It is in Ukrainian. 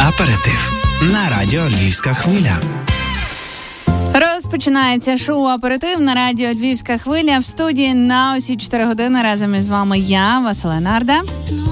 Аперитив на радіо Львівська хвиля. Розпочинається шоу «Аперитив» на радіо Львівська хвиля. В студії на усі 4 години разом із вами я, Василина Арда.